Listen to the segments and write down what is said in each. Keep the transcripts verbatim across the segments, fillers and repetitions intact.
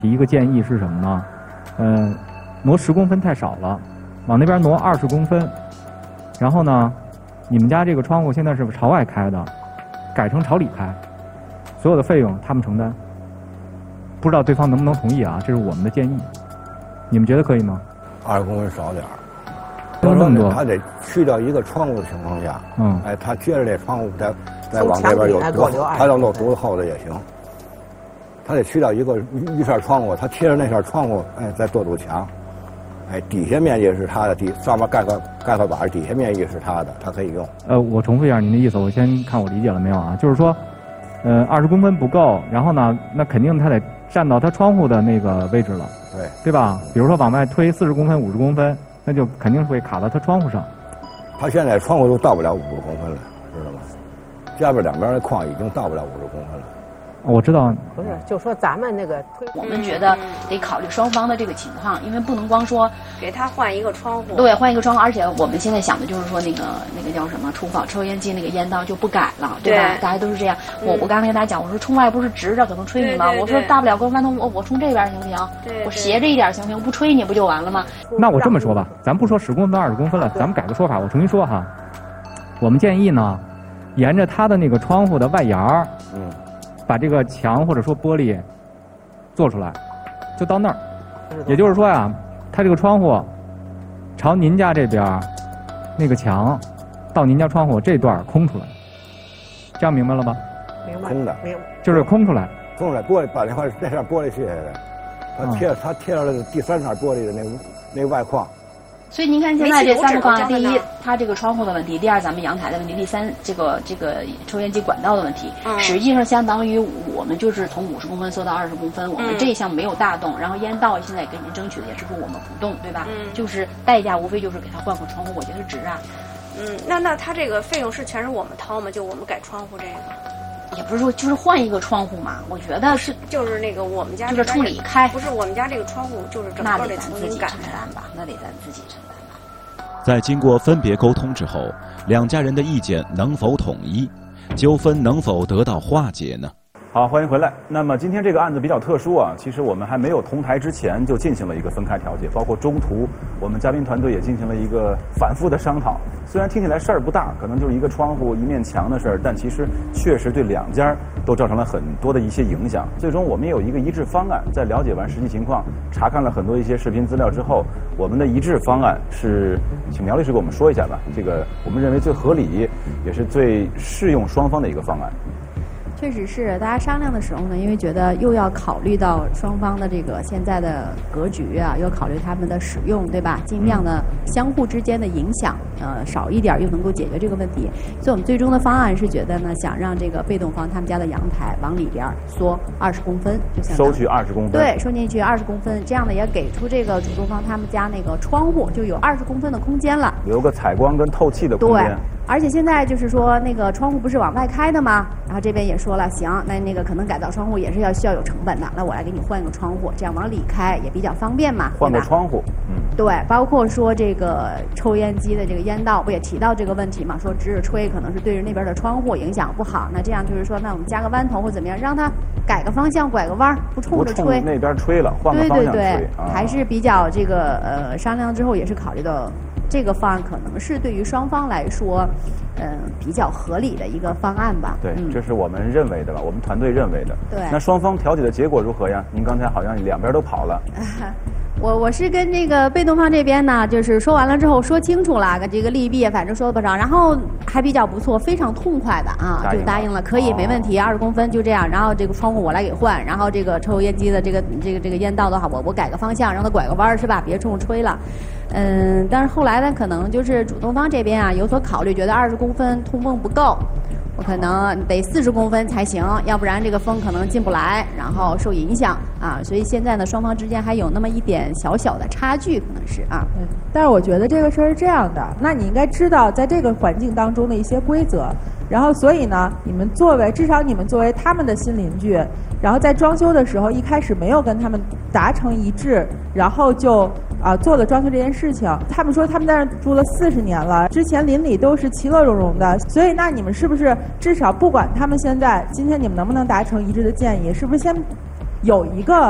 第一个建议是什么呢？嗯、呃，挪十公分太少了，往那边挪二十公分。然后呢，你们家这个窗户现在是朝外开的，改成朝里开，所有的费用他们承担。不知道对方能不能同意啊？这是我们的建议，你们觉得可以吗？ 二十公分少点儿， 不用那么多。 他得去掉一个窗户的情况下，嗯，哎，他接着这窗户再再往这边有多，他要弄多厚的也行。他得去掉一个一片窗户，他贴着那片窗户，哎，再做堵墙。哎，底下面积是他的，底上面盖块盖块板，底下面积是他的，他可以用。 呃，我重复一下您的意思，我先看我理解了没有啊？就是说，呃，二十公分不够，然后呢，那肯定他得站到他窗户的那个位置了， 对对吧？比如说往外推四十公分、五十公分，那就肯定会卡到他窗户上。 他现在窗户都到不了五十公分了，知道吗？下边两边的框已经到不了五十公分了。 我知道， 不是，就说咱们那个推， 我们觉得得考虑双方的这个情况，因为不能光说给他换一个窗户， 对，换一个窗户，而且我们现在想的就是说那个那个叫什么厨房抽烟机那个烟道就不改了，对吧？对大家都是这样。嗯、我我刚才跟大家讲，我说冲外不是直着可能吹你吗？ 对对对， 我说大不了跟弯头我我冲这边行不行？ 对对， 我斜着一点行不行？不吹你不就完了吗？ 那我这么说吧，咱不说十公分、二十公分了，咱们改个说法，我重新说哈。我们建议呢，沿着他的那个窗户的外沿儿，嗯。把这个墙或者说玻璃做出来，就到那儿。也就是说呀，它这个窗户朝您家这边那个墙到您家窗户这段空出来，这样明白了吧？ 明白。 空的， 明白。 就是空出来。 空出来，玻璃把那块那片玻璃卸下来，它贴、嗯、它贴上了第三层玻璃的那个那个外框。 所以您看现在这三个方案，第一，它这个窗户的问题；第二，咱们阳台的问题；第三，这个这个抽烟机管道的问题。嗯、实际上相当于我们就是从五十公分缩到二十公分，我们这一项没有大动，然后烟道现在给您争取的也是说我们不动，对吧？嗯、就是代价无非就是给他换个窗户，我觉得值啊。 嗯，那那他这个费用是全是我们掏吗？就我们改窗户这个？ 也不是说就是换一个窗户嘛，我觉得是就是那个我们家就是处理开， 不是我们家这个窗户就是整个得重新改承担吧，那得咱自己承担吧。 在经过分别沟通之后，两家人的意见能否统一，纠纷能否得到化解呢？ 好，欢迎回来。那么今天这个案子比较特殊啊，其实我们还没有同台之前就进行了一个分开调解，包括中途我们嘉宾团队也进行了一个反复的商讨。虽然听起来事儿不大，可能就是一个窗户一面墙的事儿，但其实确实对两家都造成了很多的一些影响。最终我们也有一个一致方案，在了解完实际情况，查看了很多一些视频资料之后，我们的一致方案是，请苗律师给我们说一下吧。这个我们认为最合理，也是最适用双方的一个方案。 确实是，大家商量的时候呢，因为觉得又要考虑到双方的这个现在的格局啊，又考虑他们的使用，对吧？尽量呢相互之间的影响，呃，少一点又能够解决这个问题。所以我们最终的方案是觉得呢，想让这个被动方他们家的阳台往里边缩二十公分，就相当于收取二十公分， 对，收进去二十公分，这样呢也给出这个主动方他们家那个窗户就有二十公分的空间了， 留个采光跟透气的空间。 对。而且现在就是说，那个窗户不是往外开的吗？然后这边也说了，行，那那个可能改造窗户也是要需要有成本的，那我来给你换一个窗户，这样往里开也比较方便嘛， 换个窗户， 嗯，对，包括说这个抽烟机的这个烟道，不也提到这个问题嘛？说直着吹可能是对着那边的窗户影响不好，那这样就是说，那我们加个弯头或怎么样，让它改个方向，拐个弯，不冲着吹， 不冲那边吹了，换个方向吹， 对对对， 啊、 还是比较这个呃商量之后也是考虑到。这个方案可能是对于双方来说，嗯、呃，比较合理的一个方案吧。 对， 嗯、 这是我们认为的吧，我们团队认为的。 对。 那双方调解的结果如何呀？您刚才好像两边都跑了。 我我是跟这个被动方这边呢，就是说完了之后说清楚了，这个利弊反正说了不少，然后还比较不错，非常痛快的啊，就答应了，可以、哦、没问题，二十公分就这样，然后这个窗户我来给换，然后这个抽烟机的这个这个这个烟道的话，我我改个方向，让它拐个弯是吧？别冲着吹了。嗯，但是后来呢，可能就是主动方这边啊有所考虑，觉得二十公分通风不够。我可能得四十公分才行，要不然这个风可能进不来，然后受影响啊。所以现在呢，双方之间还有那么一点小小的差距，可能是啊。 嗯，但是我觉得这个事儿是这样的，那你应该知道在这个环境当中的一些规则，然后所以呢，你们作为至少你们作为他们的新邻居，然后在装修的时候一开始没有跟他们达成一致，然后就。啊，做了装修这件事情，他们说他们在那住了四十年了，之前邻里都是其乐融融的，所以那你们是不是至少不管他们现在今天你们能不能达成一致的建议，是不是先有一个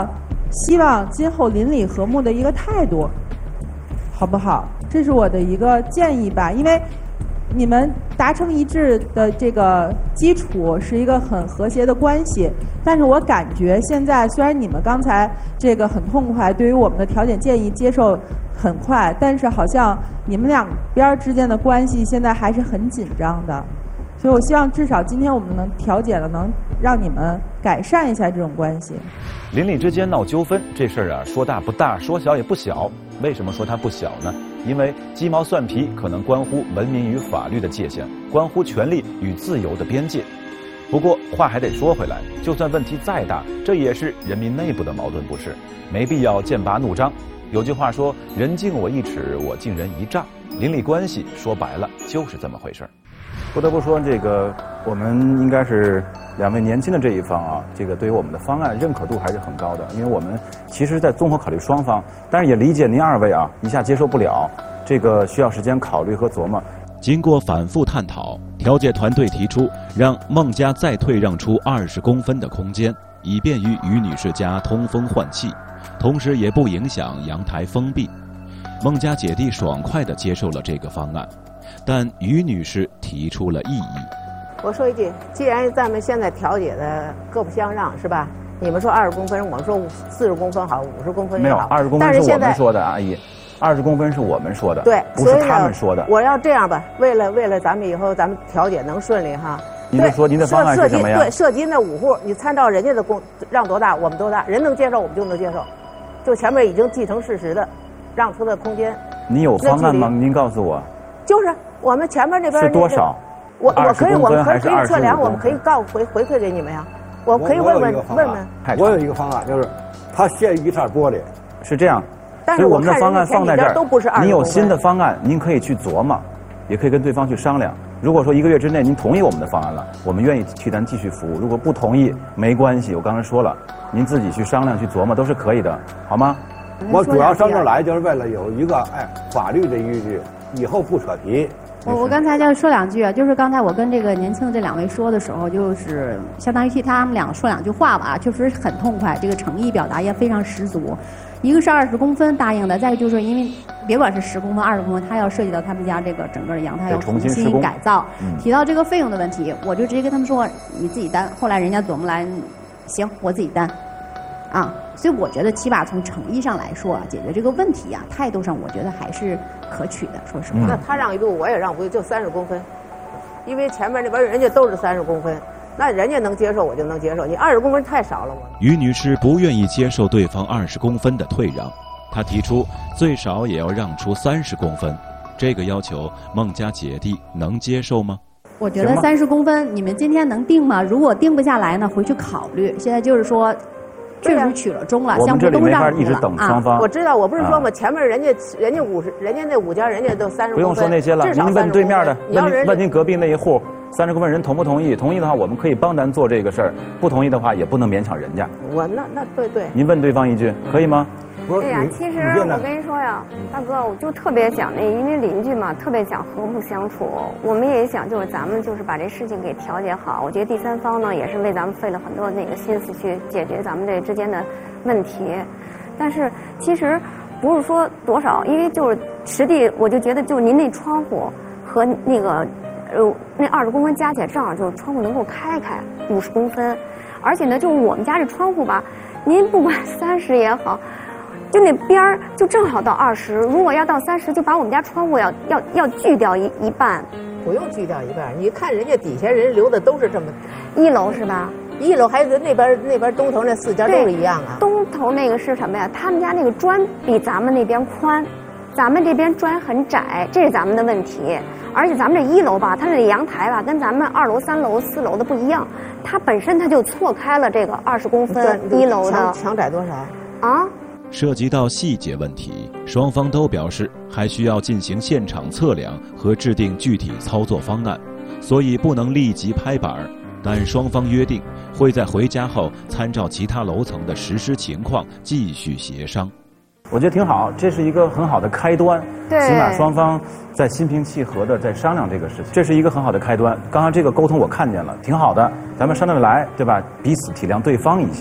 希望今后邻里和睦的一个态度，好不好？这是我的一个建议吧，因为你们达成一致的这个基础是一个很和谐的关系，但是我感觉现在虽然你们刚才这个很痛快，对于我们的调解建议接受很快，但是好像你们两边之间的关系现在还是很紧张的，所以我希望至少今天我们能调解了，能让你们改善一下这种关系。 邻里之间闹纠纷这事儿啊，说大不大，说小也不小。为什么说它不小呢？因为鸡毛蒜皮可能关乎文明与法律的界限，关乎权利与自由的边界。不过话还得说回来，就算问题再大，这也是人民内部的矛盾不是，没必要剑拔弩张。有句话说，人敬我一尺，我敬人一丈。邻里关系说白了就是这么回事儿。不得不说，这个我们应该是两位年轻的这一方啊，这个对于我们的方案认可度还是很高的，因为我们其实在综合考虑双方，但是也理解您二位啊一下接受不了，这个需要时间考虑和琢磨。 经过反复探讨，调解团队提出让孟家再退让出二十公分的空间，以便于于女士家通风换气，同时也不影响阳台封闭。孟家姐弟爽快地接受了这个方案，但于女士提出了异议。 我说一句，既然咱们现在调解的各不相让，是吧？你们说二十公分，我们说四十公分好，五十公分也好。 没有，二十公分是我们说的，阿姨。二十公分是我们说的， 对， 不是他们说的。 我要这样吧，为了为了咱们以后咱们调解能顺利哈。 您就说您的方案是什么呀？ 对，涉及那五户，你参照人家的公让多大，我们多大，人能接受我们就能接受，就前面已经既成事实的让出的空间。 你有方案吗？您告诉我。 就是我们前面那边是多少？ 我我可以，我们可以可以测量，我们可以告回回馈给你们呀。我可以问问问问。 我有一个方案，就是它限于一片玻璃， 是这样。 但是我们的方案放在这儿， 都不是二十公分。 您有新的方案，您可以去琢磨，也可以跟对方去商量。如果说一个月之内您同意我们的方案了，我们愿意替咱继续服务；如果不同意，没关系，我刚才说了，您自己去商量去琢磨都是可以的，好吗？ 我主要上这儿来就是为了有一个哎法律的依据，以后不扯皮。 我我刚才就说两句，就是刚才我跟这个年轻的这两位说的时候，就是相当于替他们俩说两句话吧，确实很痛快，这个诚意表达也非常十足。一个是二十公分答应的，再一个就是因为别管是十公分、二十公分，它要涉及到他们家这个整个的阳台要重新改造。嗯、提到这个费用的问题，我就直接跟他们说你自己担。后来人家琢磨来，行，我自己担。啊，所以我觉得起码从诚意上来说，解决这个问题啊，态度上我觉得还是可取的。说实话， 那他让一步，我也让步，就三十公分，因为前面那边人家都是三十公分。那人家能接受，我就能接受。你二十公分太少了，我。 于女士不愿意接受对方二十公分的退让，她提出最少也要让出三十公分。这个要求，孟家姐弟能接受吗？ 我觉得三十公分，你们今天能定吗？如果定不下来呢，回去考虑。现在就是说，确实取了中了，相互都让步了啊。 我知道，我不是说嘛，前面人家人家五十，人家那五家人家都三十公分。 不用说那些了，您问对面的，问问您隔壁那一户。三十公分人同不同意？同意的话，我们可以帮咱做这个事儿；不同意的话，也不能勉强人家。 我那那对对。 您问对方一句，可以吗？ 对呀，其实我跟你说呀，大哥，我就特别想那，因为邻居嘛，特别想和睦相处。我们也想，就是咱们就是把这事情给调解好。我觉得第三方呢，也是为咱们费了很多那个心思去解决咱们这之间的问题。但是其实不是说多少，因为就是实地，我就觉得就是您那窗户和那个。呃，那二十公分加起来正好就是窗户能够开开五十公分，而且呢，就是我们家这窗户吧，您不管三十也好，就那边儿就正好到二十。如果要到三十，就把我们家窗户要要要锯掉一一半。 不用锯掉一半，你看人家底下人留的都是这么。 一楼是吧？ 一楼还有那边那边东头那四家都是一样啊。 东头那个是什么呀？他们家那个砖比咱们那边宽，咱们这边砖很窄，这是咱们的问题。而且咱们这一楼吧，它这阳台吧，跟咱们二楼、三楼、四楼的不一样，它本身它就错开了这个二十公分一楼的。 墙窄多少？ 啊？ 涉及到细节问题，双方都表示还需要进行现场测量和制定具体操作方案，所以不能立即拍板。但双方约定会在回家后参照其他楼层的实施情况继续协商。 我觉得挺好，这是一个很好的开端。 对， 起码双方在心平气和的在商量这个事情，这是一个很好的开端。刚刚这个沟通我看见了，挺好的，咱们商量着来，对吧？彼此体谅对方一下。我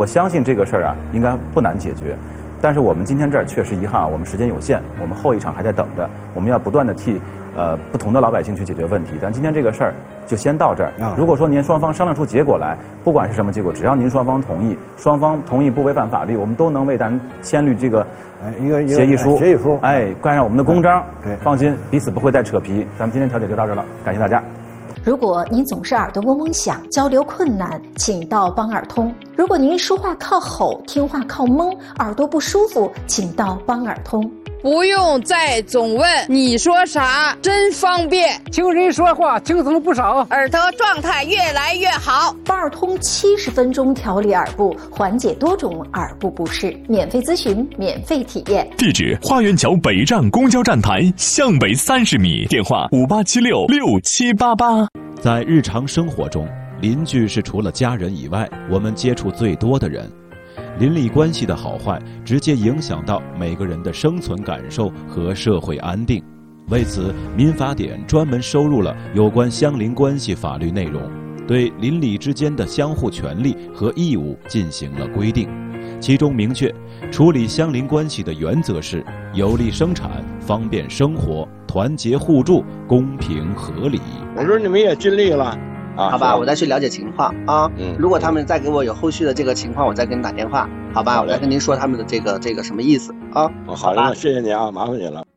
我相信这个事儿啊，应该不难解决。但是我们今天这儿确实遗憾啊，我们时间有限，我们后一场还在等着，我们要不断的替呃不同的老百姓去解决问题。但今天这个事儿就先到这儿。啊、如果说您双方商量出结果来，不管是什么结果，只要您双方同意，双方同意不违反法律，我们都能为咱签律这个一个协议书。 协议书， 哎，盖上我们的公章。 对， 放心，彼此不会再扯皮。咱们今天调解就到这儿了，感谢大家。 如果您总是耳朵嗡嗡响，交流困难，请到帮耳通。如果您说话靠吼，听话靠蒙，耳朵不舒服，请到帮耳通。 不用再总问你说啥，真方便。 听人说话轻松不少， 耳朵状态越来越好。 帮耳通七十分钟调理耳部，缓解多种耳部不适，免费咨询，免费体验。 地址：花园桥北站公交站台向北三十米，电话五八七六六七八八。 在日常生活中，邻居是除了家人以外我们接触最多的人。邻里关系的好坏直接影响到每个人的生存感受和社会安定。为此，民法典专门收入了有关相邻关系法律内容，对邻里之间的相互权利和义务进行了规定。其中明确，处理相邻关系的原则是有利生产、方便生活、团结互助、公平合理。 我说你们也尽力了。 啊，好吧，我再去了解情况啊。嗯，如果他们再给我有后续的这个情况，我再给你打电话，好吧？我再跟您说他们的这个这个什么意思啊？ 哦，好的，谢谢你啊，麻烦你了。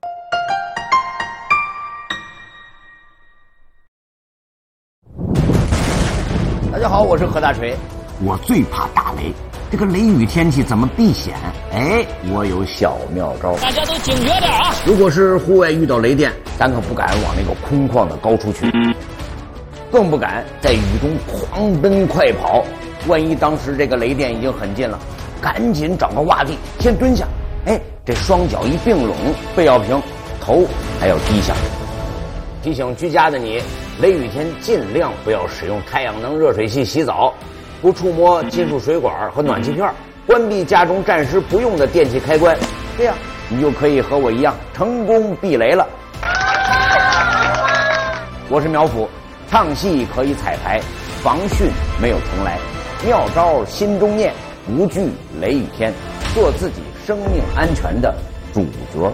大家好，我是何大锤。我最怕打雷，这个雷雨天气怎么避险？哎，我有小妙招。 大家都警觉点啊！ 如果是户外遇到雷电，咱可不敢往那个空旷的高处去。嗯，更不敢在雨中狂奔快跑，万一当时这个雷电已经很近了，赶紧找个洼地先蹲下，哎，这双脚一并拢，背要平，头还要低下。提醒居家的你，雷雨天尽量不要使用太阳能热水器洗澡，不触摸金属水管和暖气片，关闭家中暂时不用的电器开关，这样你就可以和我一样成功避雷了。我是苗阜。唱戏可以彩排，防汛没有重来，妙招心中念，无惧雷雨天，做自己生命安全的主角。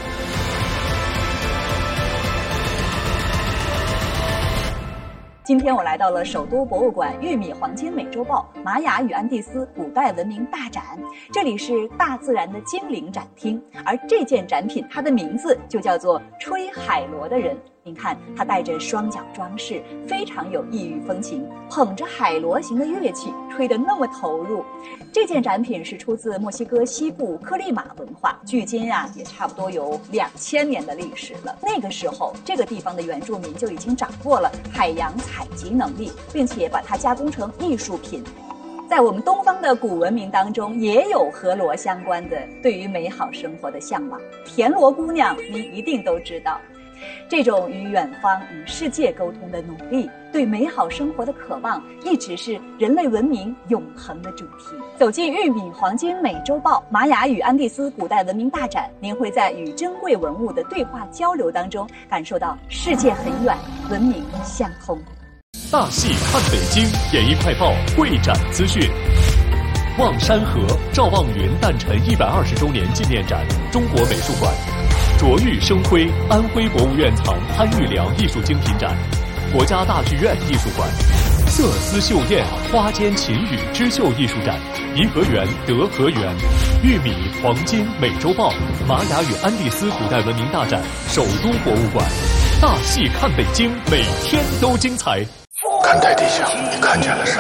今天我来到了首都博物馆玉米黄金美洲豹玛雅与安第斯古代文明大展，这里是大自然的精灵展厅，而这件展品它的名字就叫做吹海螺的人。您看，他带着双脚装饰，非常有异域风情，捧着海螺形的乐器，吹得那么投入。这件展品是出自墨西哥西部科利马文化，距今啊也差不多有两千年的历史了。那个时候，这个地方的原住民就已经掌握了海洋采集能力，并且把它加工成艺术品。在我们东方的古文明当中，也有和螺相关的对于美好生活的向往。田螺姑娘，您一定都知道。这种与远方、与世界沟通的努力，对美好生活的渴望，一直是人类文明永恒的主题。走进玉米黄金美洲豹玛雅与安第斯古代文明大展，您会在与珍贵文物的对话交流当中，感受到世界很远，文明相通。 大戏看北京，演艺快报会展资讯。望山河赵望云诞辰一百二十周年纪念展，中国美术馆。卓玉生辉安徽博物院藏潘玉良艺术精品展，国家大剧院艺术馆。色丝绣燕花间琴语织绣艺术展，颐和园德和园。玉米黄金美洲豹玛雅与安第斯古代文明大展，首都博物馆。大戏看北京，每天都精彩。 看台地下，你看见了啥？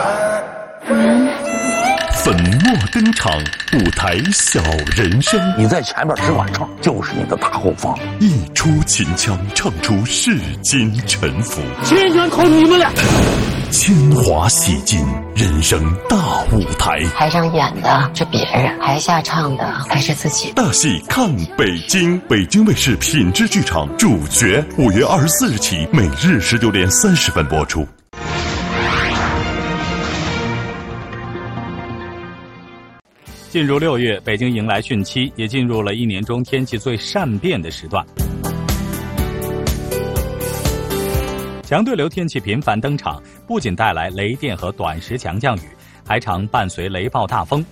粉墨登场，舞台小人生。 你在前面只管唱，就是你的大后方。 一出秦腔，唱出世间沉浮。 千全靠你们了。 铅华洗尽，人生大舞台。 台上演的是别人，台下唱的才是自己。 大戏看北京，北京卫视品质剧场主角，五月二十四日起，每日十九点三十分播出。 进入六月，北京迎来汛期，也进入了一年中天气最善变的时段。强对流天气频繁登场，不仅带来雷电和短时强降雨， 还常伴随雷暴大风。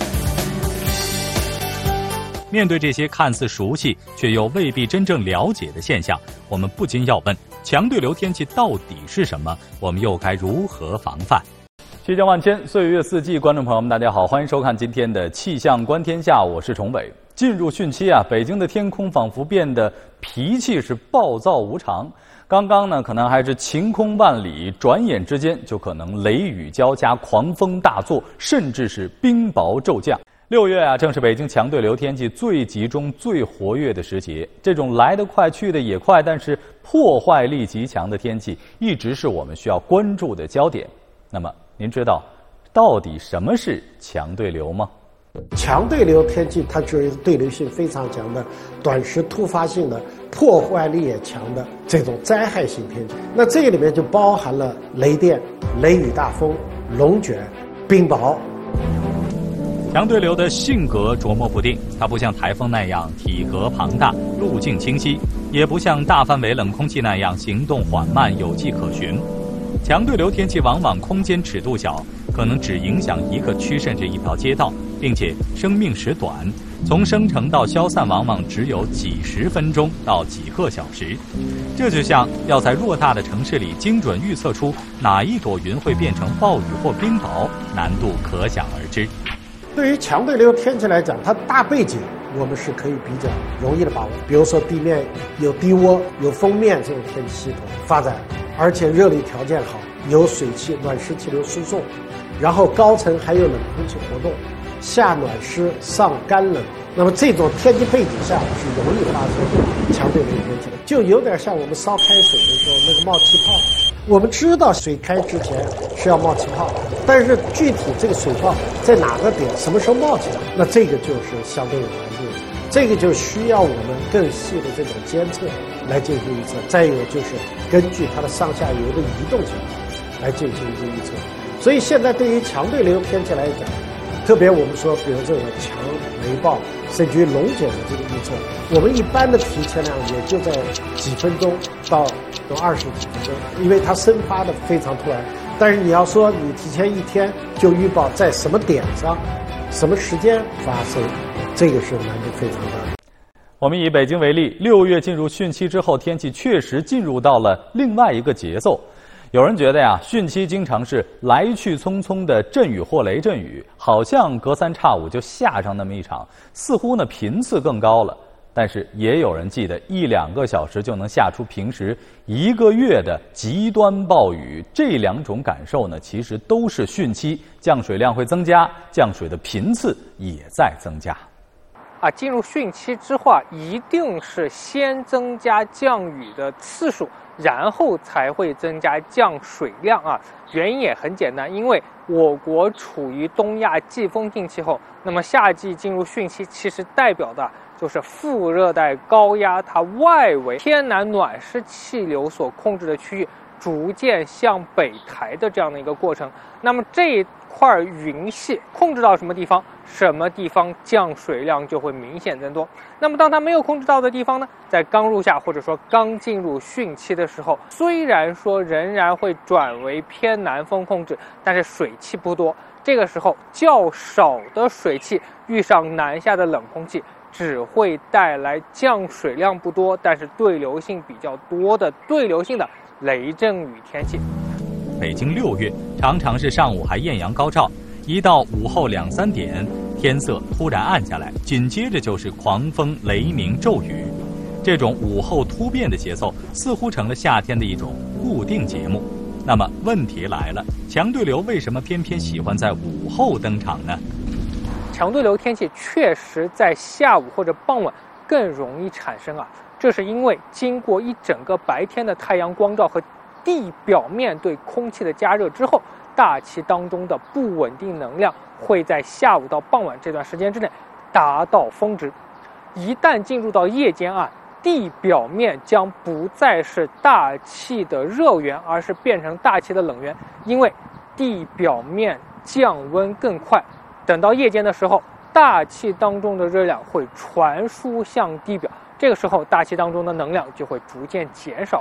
面对这些看似熟悉却又未必真正了解的现象，我们不禁要问：强对流天气到底是什么？我们又该如何防范？气象万千，岁月四季，观众朋友们，大家好，欢迎收看今天的《气象观天下》，我是崇伟。进入汛期啊，北京的天空仿佛变得脾气是暴躁无常。刚刚呢，可能还是晴空万里，转眼之间就可能雷雨交加，狂风大作，甚至是冰雹骤降。六月啊，正是北京强对流天气最集中、最活跃的时节。这种来得快、去得也快，但是破坏力极强的天气，一直是我们需要关注的焦点。那么，您知道到底什么是强对流吗？ 强对流天气，它就是对流性非常强的、短时突发性的、破坏力也强的这种灾害性天气。那这里面就包含了雷电、雷雨大风、龙卷、冰雹。 强对流的性格琢磨不定，它不像台风那样体格庞大、路径清晰，也不像大范围冷空气那样行动缓慢、有迹可循。强对流天气往往空间尺度小，可能只影响一个区甚至一条街道，并且生命时短，从生成到消散往往只有几十分钟到几个小时。这就像要在偌大的城市里精准预测出哪一朵云会变成暴雨或冰雹，难度可想而知。 对于强对流天气来讲，它大背景我们是可以比较容易的把握，比如说地面有低涡、有锋面这种天气系统发展，而且热力条件好，有水汽、暖湿气流输送，然后高层还有冷空气活动，下暖湿，上干冷，那么这种天气背景下是容易发生强对流天气的，就有点像我们烧开水的时候那个冒气泡。我们知道水开之前是要冒气泡，但是具体这个水泡在哪个点、什么时候冒起来，那这个就是相对有难度的，这个就需要我们更细的这种监测来进行预测。再有就是根据它的上下游的移动情况来进行一个预测。所以现在对于强对流天气来讲，特别我们说，比如这种强雷暴甚至于龙卷的这个预测，我们一般的提前量也就在几分钟到有二十几分钟，因为它生发的非常突然。但是你要说你提前一天就预报在什么点上、什么时间发生，这个是难度非常大的。 我们以北京为例，六月进入汛期之后，天气确实进入到了另外一个节奏。有人觉得呀，汛期经常是来去匆匆的阵雨或雷阵雨，好像隔三差五就下上那么一场，似乎呢频次更高了。但是也有人记得一两个小时就能下出平时一个月的极端暴雨，这两种感受呢，其实都是汛期，降水量会增加，降水的频次也在增加。 啊，进入汛期之后啊，一定是先增加降雨的次数，然后才会增加降水量啊。原因也很简单，因为我国处于东亚季风性气候，那么夏季进入汛期，其实代表的就是副热带高压它外围天南暖湿气流所控制的区域逐渐向北抬的这样的一个过程。那么这一块云系控制到什么地方，什么地方降水量就会明显增多。那么当它没有控制到的地方呢，在刚入夏或者说刚进入汛期的时候，虽然说仍然会转为偏南风控制，但是水汽不多。这个时候较少的水汽遇上南下的冷空气，只会带来降水量不多，但是对流性比较多的对流性的雷阵雨天气。 北京六月常常是上午还艳阳高照，一到午后两三点，天色突然暗下来，紧接着就是狂风、雷鸣、骤雨。这种午后突变的节奏，似乎成了夏天的一种固定节目。那么问题来了，强对流为什么偏偏喜欢在午后登场呢？ 强对流天气确实在下午或者傍晚更容易产生啊，这是因为经过一整个白天的太阳光照和地表面对空气的加热之后，大气当中的不稳定能量会在下午到傍晚这段时间之内达到峰值。一旦进入到夜间啊，地表面将不再是大气的热源，而是变成大气的冷源，因为地表面降温更快。等到夜间的时候，大气当中的热量会传输向地表，这个时候大气当中的能量就会逐渐减少了。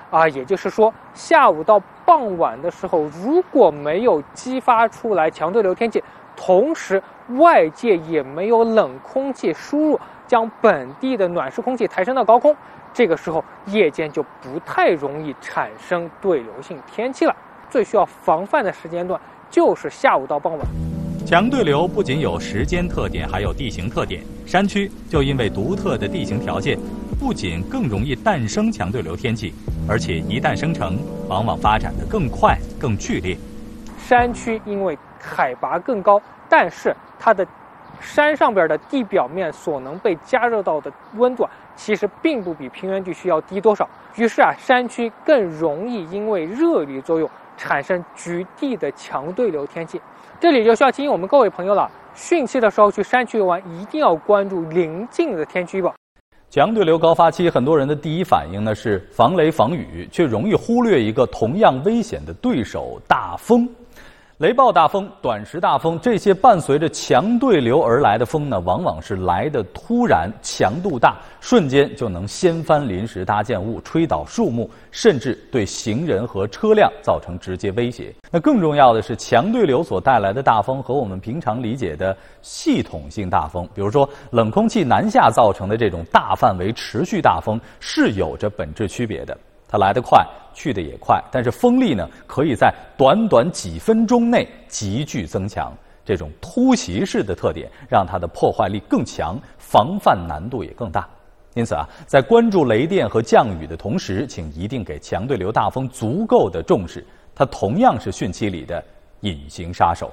啊，也就是说，下午到傍晚的时候，如果没有激发出来强对流天气，同时外界也没有冷空气输入，将本地的暖湿空气抬升到高空，这个时候夜间就不太容易产生对流性天气了。最需要防范的时间段就是下午到傍晚。 强对流不仅有时间特点，还有地形特点。山区就因为独特的地形条件，不仅更容易诞生强对流天气，而且一旦生成，往往发展得更快、更剧烈。 山区因为海拔更高，但是它的山上边的地表面所能被加热到的温度啊，其实并不比平原地区要低多少。于是啊，山区更容易因为热力作用产生局地的强对流天气。这里就需要提醒我们各位朋友了，汛期的时候去山区游玩，一定要关注临近的天气预报。 强对流高发期，很多人的第一反应呢是防雷防雨，却容易忽略一个同样危险的对手——大风。雷暴大风、短时大风，这些伴随着强对流而来的风呢，往往是来得突然、强度大，瞬间就能掀翻临时搭建物、吹倒树木，甚至对行人和车辆造成直接威胁。那更重要的是，强对流所带来的大风和我们平常理解的系统性大风，比如说冷空气南下造成的这种大范围持续大风，是有着本质区别的。它来得快，去得也快，但是风力呢，可以在短短几分钟内急剧增强。这种突袭式的特点，让它的破坏力更强，防范难度也更大。因此啊，在关注雷电和降雨的同时，请一定给强对流大风足够的重视，它同样是汛期里的隐形杀手。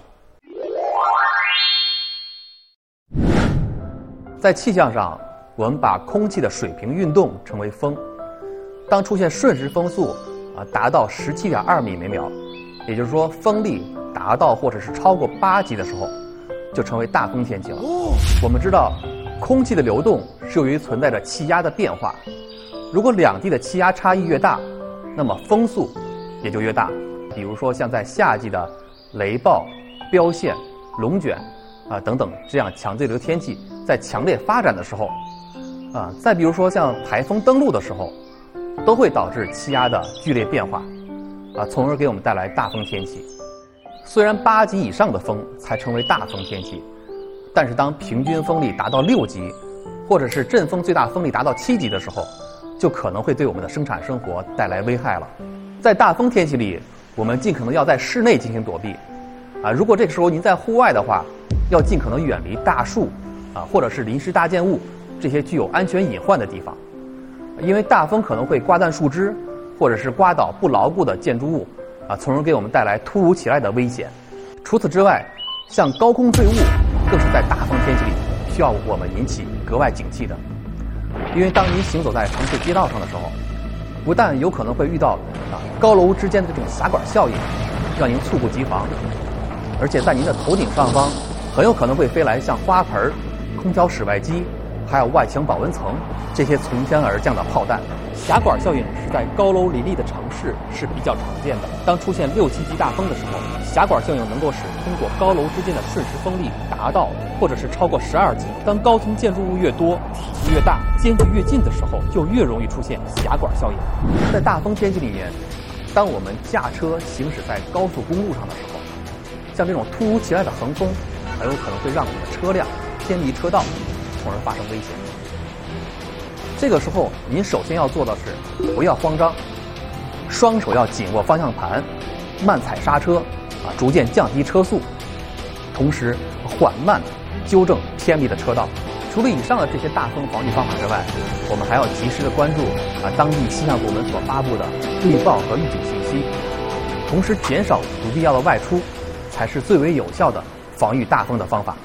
在气象上，我们把空气的水平运动称为风。当出现瞬时风速啊达到十七点二米每秒，也就是说风力达到或者是超过八级的时候，就成为大风天气了。我们知道，空气的流动是由于存在着气压的变化，如果两地的气压差异越大，那么风速也就越大。比如说像在夏季的雷暴、飙线、龙卷啊等等这样强对流天气在强烈发展的时候，啊，再比如说像台风登陆的时候，都会导致气压的剧烈变化，啊，从而给我们带来大风天气。虽然八级以上的风才成为大风天气，但是当平均风力达到六级，或者是阵风最大风力达到七级的时候，就可能会对我们的生产生活带来危害了。在大风天气里，我们尽可能要在室内进行躲避，啊，如果这个时候您在户外的话，要尽可能远离大树，啊，或者是临时搭建物这些具有安全隐患的地方。因为大风可能会刮断树枝，或者是刮倒不牢固的建筑物，啊，从而给我们带来突如其来的危险。除此之外，像高空坠物，更是在大风天气里需要我们引起格外警惕的。因为当您行走在城市街道上的时候，不但有可能会遇到啊高楼之间的这种狭管效应，让您猝不及防，而且在您的头顶上方，很有可能会飞来像花盆、空调室外机，还有外墙保温层这些从天而降的炮弹。狭管效应是在高楼林立的城市是比较常见的。当出现六七级大风的时候，狭管效应能够使通过高楼之间的瞬时风力达到或者是超过十二级。当高层建筑物越多、体积越大、间距越近的时候，就越容易出现狭管效应。在大风天气里面，当我们驾车行驶在高速公路上的时候，像这种突如其来的横风，很有可能会让你的车辆偏离车道，从而发生危险。这个时候，您首先要做的是不要慌张，双手要紧握方向盘，慢踩刹车，啊，逐渐降低车速，同时缓慢纠正偏离的车道。除了以上的这些大风防御方法之外，我们还要及时的关注啊当地气象部门所发布的预报和预警信息，同时减少不必要的外出，才是最为有效的防御大风的方法。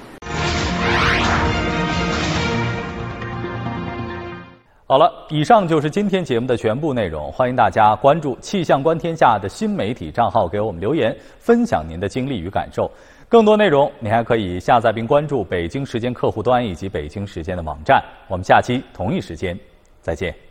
好了，以上就是今天节目的全部内容。欢迎大家关注气象观天下的新媒体账号，给我们留言，分享您的经历与感受。更多内容，您还可以下载并关注北京时间客户端以及北京时间的网站。我们下期同一时间再见。